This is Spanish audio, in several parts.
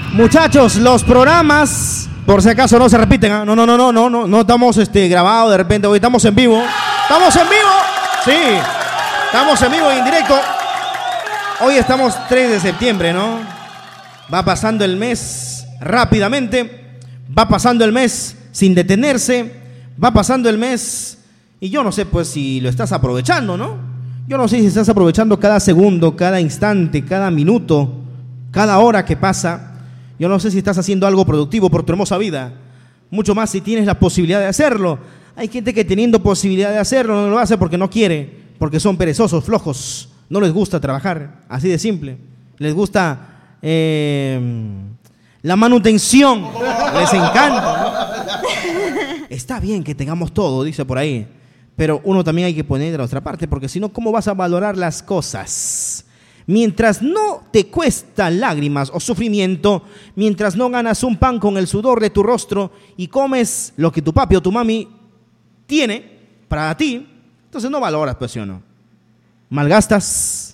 Muchachos, los programas, por si acaso no se repiten, ¿eh? No estamos grabados de repente, hoy estamos en vivo. ¿Estamos en vivo? Sí, estamos en vivo y en directo. Hoy estamos 3 de septiembre, ¿no? Va pasando el mes rápidamente, va pasando el mes sin detenerse, va pasando el mes y yo no sé pues si lo estás aprovechando, ¿no? Yo no sé si estás aprovechando cada segundo, cada instante, cada minuto, cada hora que pasa. Yo no sé si estás haciendo algo productivo por tu hermosa vida. Mucho más si tienes la posibilidad de hacerlo. Hay gente que teniendo posibilidad de hacerlo no lo hace porque no quiere, porque son perezosos, flojos. No les gusta trabajar, así de simple. Les gusta la manutención. Les encanta, ¿no? Está bien que tengamos todo, dice por ahí. Pero uno también hay que poner de nuestra parte, porque si no, ¿cómo vas a valorar las cosas? Mientras no te cuesta lágrimas o sufrimiento, mientras no ganas un pan con el sudor de tu rostro y comes lo que tu papi o tu mami tiene para ti, entonces no valoras, pues, ¿sí o no? Malgastas.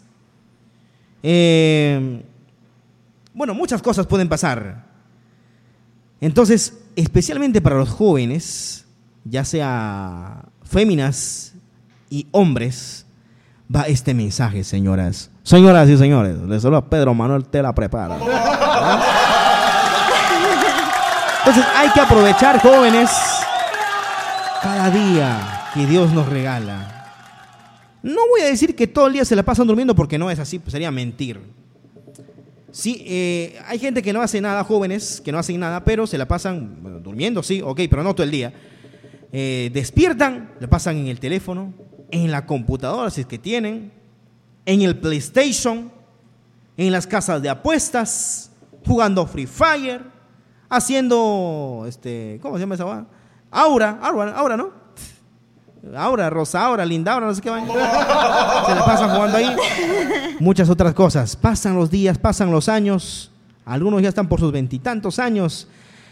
Bueno, muchas cosas pueden pasar. Entonces, especialmente para los jóvenes, ya sea féminas y hombres, va este mensaje, señoras. Señoras y señores, les saluda Pedro Manuel Te La Prepara. ¿Ah? Entonces hay que aprovechar, jóvenes, cada día que Dios nos regala. No voy a decir que todo el día se la pasan durmiendo porque no es así, pues sería mentir. Sí, hay gente que no hace nada, jóvenes que no hacen nada, pero se la pasan durmiendo, sí, ok, pero no todo el día. Despiertan, le pasan en el teléfono, en la computadora, si es que tienen, en el PlayStation, en las casas de apuestas, jugando Free Fire, haciendo, ¿cómo se llama esa va? Aura, ¿no? Aura, Rosa Aura, Linda Aura, no sé qué van. Se la pasan jugando ahí. Muchas otras cosas. Pasan los días, pasan los años. Algunos ya están por sus 20 y tantos años.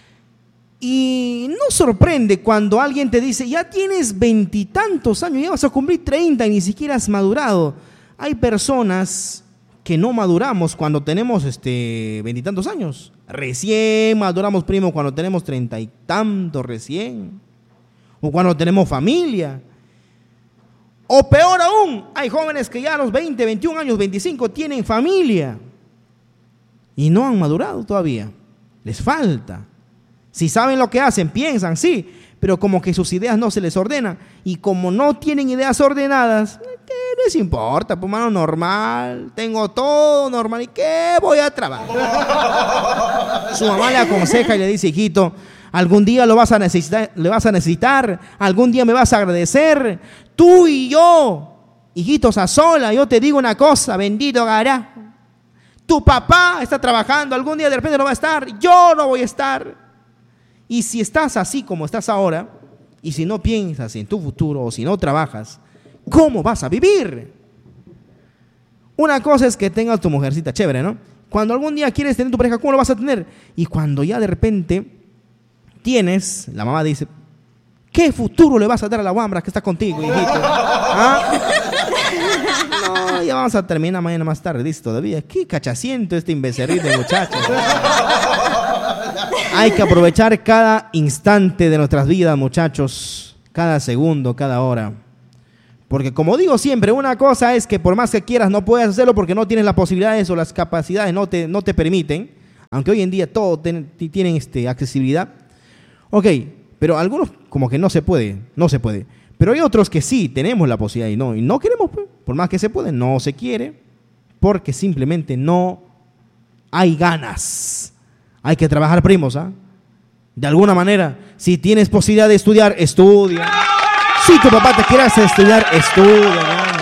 Y no sorprende cuando alguien te dice, ya tienes 20 y tantos años, ya vas a cumplir 30 y ni siquiera has madurado. Hay personas que no maduramos cuando tenemos 20 y tantos años. Recién maduramos, primo, cuando tenemos 30 y tantos recién. O cuando tenemos familia. O peor aún, hay jóvenes que ya a los 20, 21 años, 25 tienen familia. Y no han madurado todavía. Les falta. Si saben lo que hacen, piensan, sí, pero como que sus ideas no se les ordenan. Y como no tienen ideas ordenadas, ¿qué les importa? Pues, mano, normal, tengo todo normal, ¿y qué voy a trabajar? Su mamá le aconseja y le dice, hijito, algún día le vas a necesitar, algún día me vas a agradecer, tú y yo, hijitos a sola, yo te digo una cosa, bendito Gará, tu papá está trabajando, algún día de repente no va a estar, yo no voy a estar. Y si estás así como estás ahora, y si no piensas en tu futuro, o si no trabajas, ¿cómo vas a vivir? Una cosa es que tengas tu mujercita chévere, ¿no? Cuando algún día quieres tener tu pareja, ¿cómo lo vas a tener? Y cuando ya de repente tienes, la mamá dice, ¿qué futuro le vas a dar a la guambra que está contigo, hijito? ¿Ah? No, ya vamos a terminar mañana más tarde, dice todavía. Qué cachaciento este imbecerrito de muchacho. Hay que aprovechar cada instante de nuestras vidas, muchachos. Cada segundo, cada hora. Porque como digo siempre, una cosa es que por más que quieras no puedes hacerlo porque no tienes las posibilidades o las capacidades no te permiten. Aunque hoy en día todos tienen accesibilidad. Ok, pero algunos como que no se puede. Pero hay otros que sí tenemos la posibilidad y no queremos, pues. Por más que se puede, no se quiere. Porque simplemente no hay ganas. Hay que trabajar, primos, ¿ah? De alguna manera, si tienes posibilidad de estudiar, estudia. Si tu papá te quiere hacer estudiar, estudia, ¿no?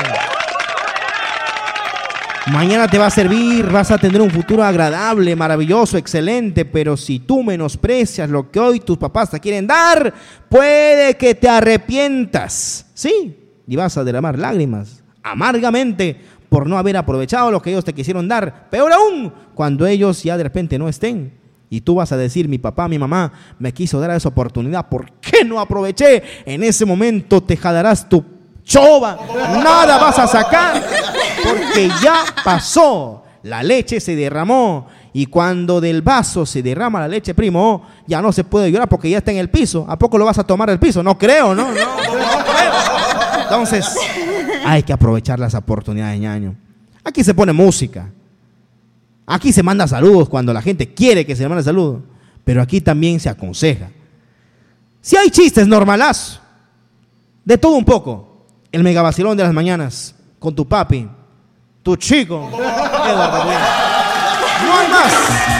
Mañana te va a servir, vas a tener un futuro agradable, maravilloso, excelente, pero si tú menosprecias lo que hoy tus papás te quieren dar, puede que te arrepientas, ¿sí? Y vas a derramar lágrimas amargamente por no haber aprovechado lo que ellos te quisieron dar. Peor aún, cuando ellos ya de repente no estén. Y tú vas a decir, mi papá, mi mamá me quiso dar esa oportunidad, ¿por qué no aproveché? En ese momento te jalarás tu choba, nada vas a sacar, porque ya pasó. la leche se derramó. Y cuando del vaso se derrama la leche, primo, ya no se puede llorar porque ya está en el piso. ¿A poco lo vas a tomar del piso? No creo, ¿no? No creo. Entonces, hay que aprovechar las oportunidades, ñaño. Aquí se pone música. Aquí se manda saludos cuando la gente quiere que se le mande saludos. Pero aquí también se aconseja. Si hay chistes, normalazo. De todo un poco. El megavacilón de las mañanas con tu papi, tu chico, Eduardo Bueno. No hay más.